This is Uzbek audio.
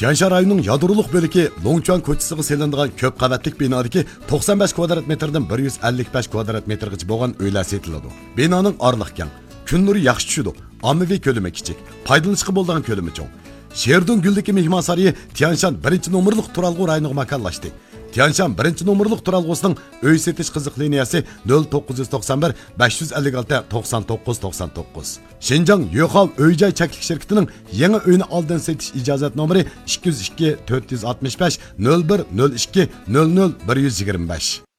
Tianshan rayonining yadroliq bo'ligi Longchuan ko'chasiga selinadigan ko'p qavatlik binodagi 95 kvadrat metrdan 155 kvadrat metrgacha bo'lgan uylar setiladi. Binoning orliq keng, kun nuri yaxshi tushadi. Ommaviy ko'lami kichik, foydalanishga bo'ladigan ko'lami cho'ng. Sherdun Guldagi mehmon saroyi Tianshan 1-nomerlik turalg'u rayoniga makonlashdi. Tianshan 1-nomerlik turalg'usining uy setish qiziq liniyasi 0991 556 99 99. Şinjan Yoxal Öy-joy cheklik şirketining yangi uyni oldin setish ijozat nomeri 202 465 01 02 00 125.